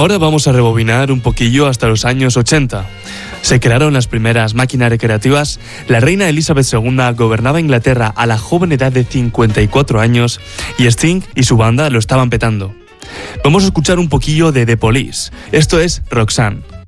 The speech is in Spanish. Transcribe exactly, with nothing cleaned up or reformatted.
Ahora vamos a rebobinar un poquillo hasta los años ochenta. Se crearon las primeras máquinas recreativas. La reina Elizabeth segunda gobernaba Inglaterra a la joven edad de cincuenta y cuatro años y Sting y su banda lo estaban petando. Vamos a escuchar un poquillo de The Police. Esto es Roxanne.